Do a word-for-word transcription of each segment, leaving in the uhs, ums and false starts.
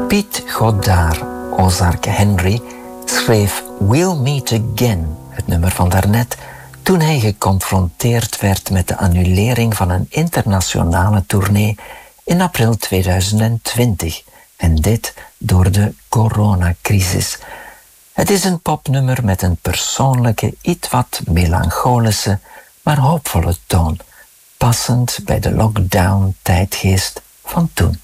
Piet Godard, Ozark Henry, schreef We'll Meet Again, het nummer van daarnet, toen hij geconfronteerd werd met de annulering van een internationale tournee in april tweeduizend twintig. En dit door de coronacrisis. Het is een popnummer met een persoonlijke, iets wat melancholische, maar hoopvolle toon, passend bij de lockdown-tijdgeest van toen.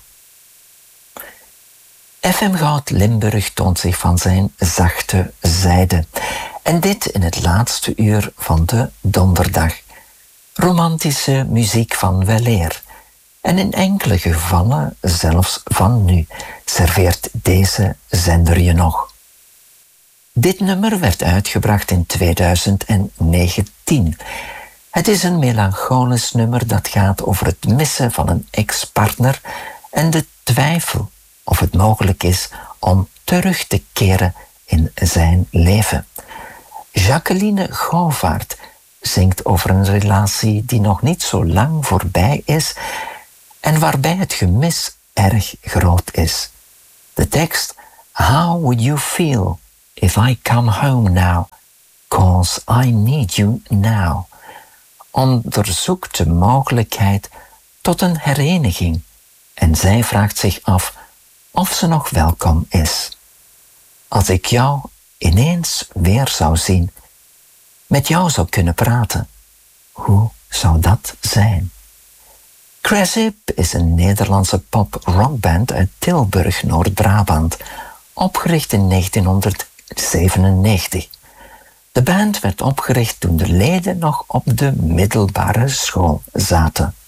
F M Goud Limburg toont zich van zijn zachte zijde. En dit in het laatste uur van de donderdag. Romantische muziek van weleer. En in enkele gevallen, zelfs van nu, serveert deze zender je nog. Dit nummer werd uitgebracht in tweeduizend negentien. Het is een melancholisch nummer dat gaat over het missen van een ex-partner en de twijfel of het mogelijk is om terug te keren in zijn leven. Jacqueline Govaert zingt over een relatie die nog niet zo lang voorbij is en waarbij het gemis erg groot is. De tekst: How would you feel if I come home now, 'cause I need you now, onderzoekt de mogelijkheid tot een hereniging en zij vraagt zich af of ze nog welkom is. Als ik jou ineens weer zou zien, met jou zou kunnen praten, hoe zou dat zijn? Crazip is een Nederlandse pop-rockband uit Tilburg, Noord-Brabant, opgericht in negentienhonderdzevenennegentig. De band werd opgericht toen de leden nog op de middelbare school zaten.